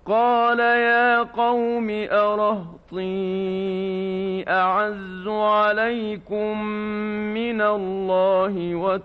قال يا قوم أرهطي أعز عليكم من الله